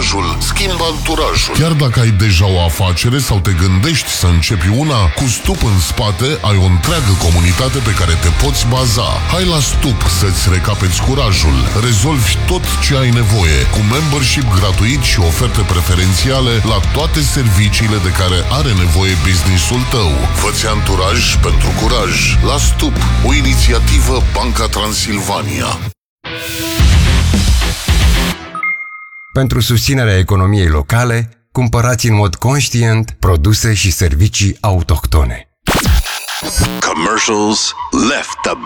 curajul schimbă anturajul. Chiar dacă ai deja o afacere sau te gândești să începi una, cu Stup în spate ai o întreagă comunitate pe care te poți baza. Hai la Stup să-ți recapeți curajul. Rezolvi tot ce ai nevoie, cu membership gratuit și oferte preferențiale la toate serviciile de care are nevoie business-ul tău. Fă-ți anturaj pentru curaj. La Stup, o inițiativă Banca Transilvania. Pentru susținerea economiei locale, cumpărați în mod conștient produse și servicii autohtone. Commercials left the